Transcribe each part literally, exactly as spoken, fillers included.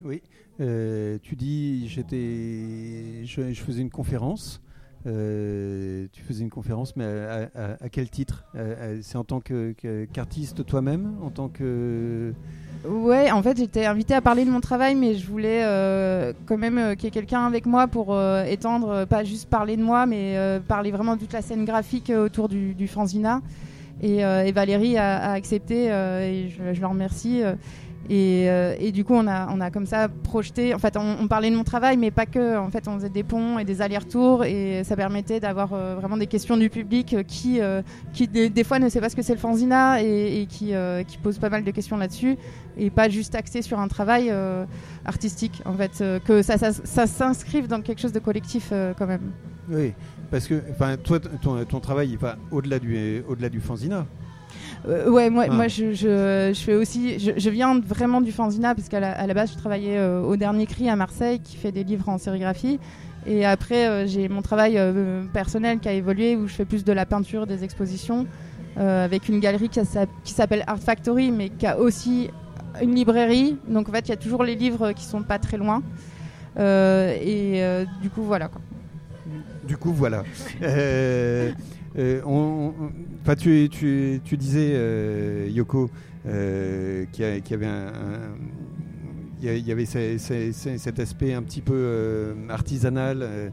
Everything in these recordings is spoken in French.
Oui, euh, tu dis j'étais, je, je faisais une conférence. Euh, tu faisais une conférence, mais à, à, à quel titre ? euh, C'est en tant que, que, qu'artiste toi-même, en tant que... Ouais, en fait, j'étais invitée à parler de mon travail, mais je voulais euh, quand même euh, qu'il y ait quelqu'un avec moi pour euh, étendre, euh, pas juste parler de moi, mais euh, parler vraiment de toute la scène graphique euh, autour du, du fanzina. Et, euh, et Valérie a, a accepté, euh, et je, je la remercie. Euh, et, euh, et du coup, on a, on a comme ça projeté. En fait, on, on parlait de mon travail, mais pas que. En fait, on faisait des ponts et des allers-retours, et ça permettait d'avoir euh, vraiment des questions du public euh, qui, euh, qui des, des fois ne sait pas ce que c'est le fanzina et, et qui, euh, qui pose pas mal de questions là-dessus, et pas juste axé sur un travail euh, artistique. En fait, euh, que ça, ça, ça s'inscrive dans quelque chose de collectif euh, quand même. Oui, parce que toi, ton, ton travail il va au-delà du, au-delà du fanzina. Euh, ouais, moi, ah. moi je, je, je fais aussi. Je, je viens vraiment du fanzina, parce qu'à la, à la base, je travaillais euh, au Dernier Cri à Marseille, qui fait des livres en sérigraphie. Et après, euh, j'ai mon travail euh, personnel qui a évolué, où je fais plus de la peinture, des expositions, euh, avec une galerie qui, qui s'appelle Art Factory, mais qui a aussi une librairie. Donc en fait, il y a toujours les livres qui sont pas très loin. Euh, et euh, du coup, voilà, quoi. Du coup, voilà. euh, euh, on, on, tu, tu, tu disais, euh, Yoko, euh, qu'il y, qu'il y avait un, un il y avait ce, ce, ce, cet aspect un petit peu euh, artisanal. Euh,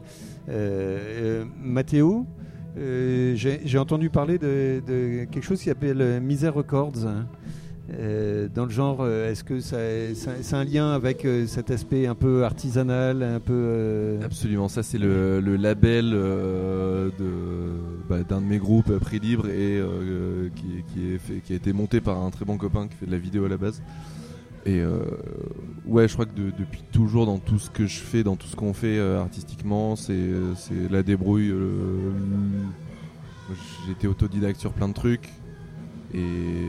euh, Mathéo, euh, j'ai, j'ai entendu parler de, de quelque chose qui s'appelle Misère Records. Hein. Euh, dans le genre, euh, est-ce que ça, ça, c'est un lien avec euh, cet aspect un peu artisanal, un peu euh... Absolument, ça c'est le, le label euh, de, bah, d'un de mes groupes, Prix Libre, et euh, qui, qui, est fait, qui a été monté par un très bon copain qui fait de la vidéo à la base. Et euh, ouais, je crois que de, depuis toujours, dans tout ce que je fais, dans tout ce qu'on fait euh, artistiquement, c'est, c'est la débrouille. Euh, j'ai été autodidacte sur plein de trucs. Et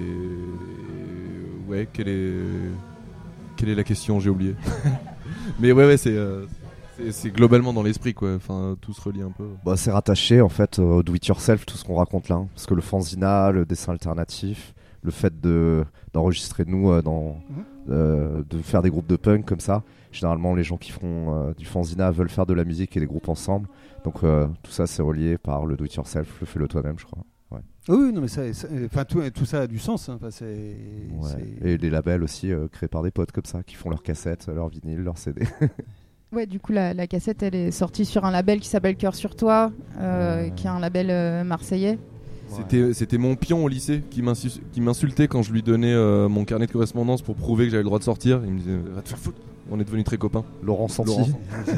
ouais, quelle est quelle est la question ? J'ai oublié. Mais ouais, ouais, c'est, euh, c'est c'est globalement dans l'esprit, quoi. Enfin, tout se relie un peu. Bah, c'est rattaché en fait au do it yourself, tout ce qu'on raconte là, parce que le fanzina, le dessin alternatif, le fait de d'enregistrer nous euh, dans mmh. euh, de faire des groupes de punk comme ça. Généralement, les gens qui font euh, du fanzina veulent faire de la musique et des groupes ensemble. Donc euh, tout ça, c'est relié par le do it yourself, le fais-le toi-même, je crois. Ouais. Oui, non, mais ça, ça, enfin, tout, tout ça a du sens. Hein. Enfin, c'est, ouais. c'est... Et les labels aussi euh, créés par des potes comme ça qui font leurs cassettes, leurs vinyles, leurs C D. Ouais, du coup, la, la cassette, elle est sortie sur un label qui s'appelle Cœur sur toi, euh, ouais. qui est un label euh, marseillais. C'était, ouais. c'était mon pion au lycée qui, m'insu- qui m'insultait quand je lui donnais euh, mon carnet de correspondance pour prouver que j'avais le droit de sortir. Il me disait va te faire foutre. On est devenus très copains. Laurent Santi. Laurent.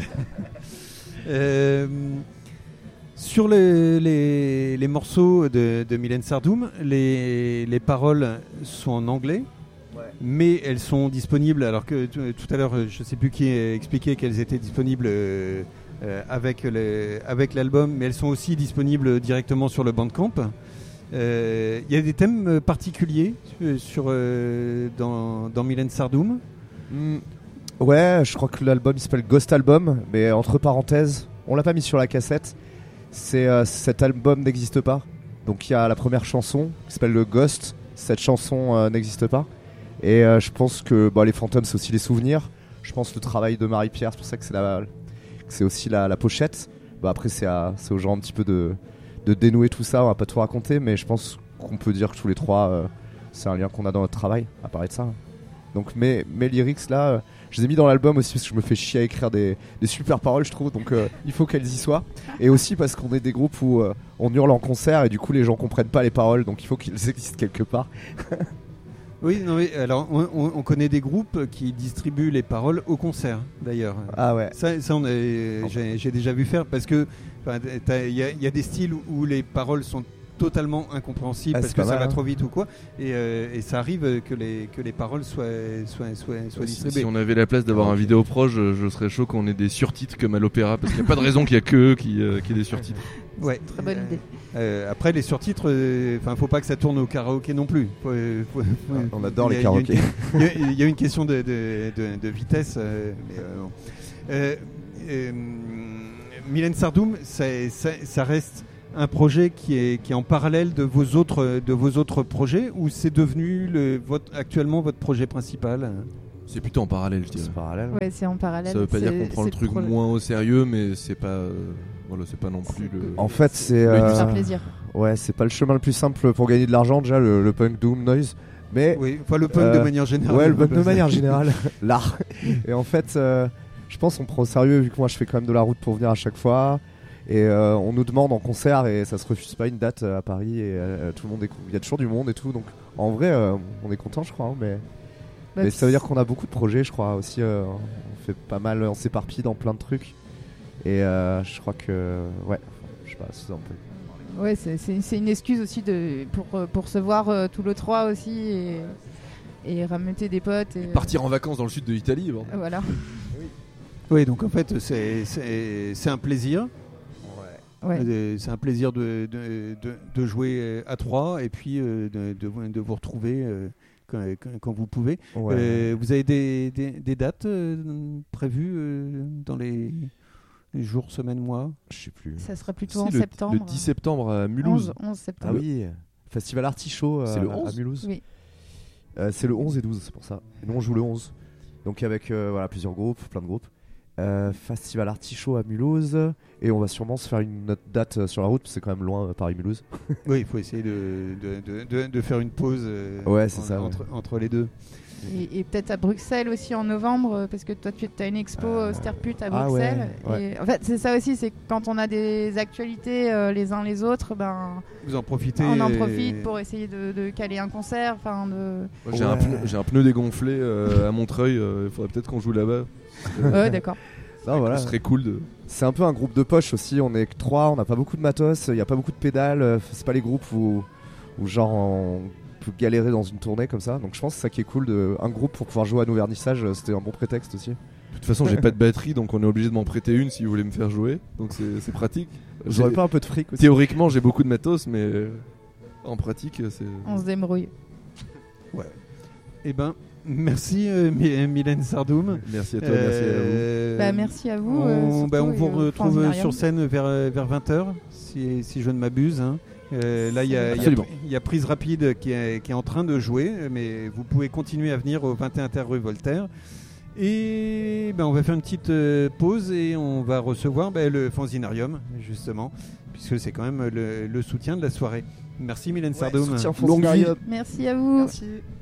euh, sur les, les, les morceaux de, de Mylène Sardoum, les, les paroles sont en anglais, ouais. mais elles sont disponibles, alors que t- tout à l'heure, je ne sais plus qui a expliqué qu'elles étaient disponibles euh, euh, avec, les, avec l'album, mais elles sont aussi disponibles directement sur le Bandcamp. Il euh, y a des thèmes particuliers sur, euh, dans, dans Mylène Sardoum. mm. Ouais, je crois que l'album il s'appelle Ghost Album, mais entre parenthèses, on l'a pas mis sur la cassette. C'est, euh, cet album n'existe pas. Donc il y a la première chanson qui s'appelle le Ghost. Cette chanson euh, n'existe pas. Et euh, je pense que bah, les fantômes c'est aussi les souvenirs. Je pense le travail de Marie-Pierre, c'est pour ça que c'est, la, que c'est aussi la, la pochette. Bah, après c'est, à, c'est aux gens un petit peu de, de dénouer tout ça. On va pas tout raconter, mais je pense qu'on peut dire que tous les trois euh, c'est un lien qu'on a dans notre travail à parler de ça. Donc mes, mes lyrics là, euh, je les ai mis dans l'album aussi parce que je me fais chier à écrire des, des super paroles je trouve, donc euh, il faut qu'elles y soient. Et aussi parce qu'on est des groupes où euh, on hurle en concert et du coup les gens comprennent pas les paroles, donc il faut qu'ils existent quelque part. Oui, non, oui, alors on, on, on connaît des groupes qui distribuent les paroles au concert d'ailleurs. Ah ouais. Ça, ça on est, j'ai, j'ai déjà vu faire parce que il y, y a des styles où, où les paroles sont totalement incompréhensible ah, parce que ça mal, va hein. trop vite ou quoi et, euh, et ça arrive que les, que les paroles soient, soient, soient, soient distribuées. Si on avait la place d'avoir un vidéo proche, je, je serais chaud qu'on ait des surtitres comme à l'opéra parce qu'il n'y a pas de raison qu'il n'y a que eux qui, euh, qui aient des surtitres. Ouais. Très bonne idée. Euh, après les surtitres, enfin euh, faut pas que ça tourne au karaoké non plus. Faut, faut, faut, on adore les karaokés. Il y a une question de, de, de, de vitesse. Euh, mais, euh, bon. euh, euh, Mylène Sardoum, ça, ça, ça reste un projet qui est, qui est en parallèle de vos autres, de vos autres projets ou c'est devenu le, votre, actuellement votre projet principal ? C'est plutôt en parallèle, je dirais. C'est parallèle. Ouais, c'est en parallèle. Ça veut pas dire C'est- qu'on prend le c'est truc pro- moins au sérieux, mais c'est pas, euh, voilà, c'est pas non plus le. En fait, c'est. Le euh, C'est un plaisir. Ouais, c'est pas le chemin le plus simple pour gagner de l'argent, déjà, le, le punk doom noise. Mais. Oui, enfin le punk Euh, de manière générale. Ouais, le punk de manière générale. L'art. Et en fait, euh, je pense qu'on prend au sérieux, vu que moi je fais quand même de la route pour venir à chaque fois. Et euh, on nous demande en concert, et ça se refuse pas une date euh, à Paris. Et euh, tout le monde est. Il y a toujours du monde et tout. Donc en vrai, euh, on est content, je crois. hein, mais. Bah, Mais ça veut dire qu'on a beaucoup de projets, je crois aussi. euh, on fait pas mal, on s'éparpille dans plein de trucs. Et euh, je crois que, ouais, je sais pas, c'est un peu. Ouais, c'est, c'est, c'est une excuse aussi de, pour, euh, pour se voir euh, tout le trois aussi et, et rameuter des potes. Et, Partir en vacances dans le sud de l'Italie. Bon. euh, voilà. Oui, donc en fait, c'est, c'est, c'est un plaisir. Ouais. Euh, C'est un plaisir de, de, de, de jouer à trois et puis euh, de, de, vous- de vous retrouver euh, quand, quand- quand vous pouvez. Ouais. Euh, vous avez des, des, des dates euh, prévues euh, dans les, les jours, semaines, mois? Je sais plus. Ça sera plutôt Si, en le, septembre. le dix septembre à Mulhouse. onze, onze septembre. Ah oui, Festival Artichaut euh, C'est le à onze Mulhouse. Oui. Euh, c'est le onze et douze, c'est pour ça. Et nous on joue le onze. Donc avec euh, voilà, plusieurs groupes, plein de groupes. Euh, Festival Artichaut à Mulhouse. Et on va sûrement se faire une autre date euh, sur la route, parce que c'est quand même loin, euh, Paris-Mulhouse. Oui, il faut essayer de, de, de, de, de faire une pause euh, Ouais, c'est en- ça, ouais. entre, entre les deux. Et, et peut-être à Bruxelles aussi en novembre, euh, parce que toi tu as une expo Euh, euh, Sterput à ah Bruxelles. ouais, ouais. Et en fait, c'est ça aussi, c'est que quand on a des actualités euh, les uns les autres, ben, Vous en profitez. on en et- profite pour essayer de, de caler un concert. Enfin, de... Moi, j'ai, un Ouais. pneu, j'ai un pneu dégonflé euh, à Montreuil. Il faudrait peut-être qu'on joue là-bas. ouais, d'accord. Non, voilà. Ce serait cool de. C'est un peu un groupe de poche aussi, on est que trois, on n'a pas beaucoup de matos, il n'y a pas beaucoup de pédales, euh, c'est pas les groupes où, où genre on peut galérer dans une tournée comme ça. Donc je pense que c'est ça qui est cool, de, un groupe pour pouvoir jouer à nos vernissages, euh, c'était un bon prétexte aussi. De toute façon, j'ai pas de batterie, donc on est obligé de m'en prêter une si vous voulez me faire jouer. Donc c'est, c'est pratique. J'aurais J'ai- pas un peu de fric aussi. Théoriquement, j'ai beaucoup de matos, mais euh, en pratique, c'est. On se débrouille. Eh ben, merci euh, My- Mylène Sardoum. Merci à toi, merci à vous. Euh, Bah, merci à vous. On, euh, bah, surtout, on vous et au retrouve Fanzinarium. sur scène vers, euh, vers vingt heures, si, si je ne m'abuse. hein. Euh, là, il y, a- il y a- Absolument. il y a Prise Rapide qui est, qui est en train de jouer, mais vous pouvez continuer à venir au vingt et un Terre rue Voltaire. Et ben, on va faire une petite euh, pause et on va recevoir ben, le Fanzinarium, justement, puisque c'est quand même le, le soutien de la soirée. Merci Mylène Sardoum. Soutien Longue vie. Fanzinarium. Merci à vous. Merci.